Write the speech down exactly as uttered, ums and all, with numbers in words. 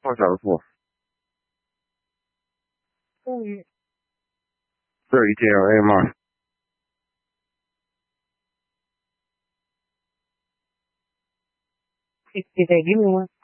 多少个负负于 ？thirty J L A M R。 Did, did they give me one?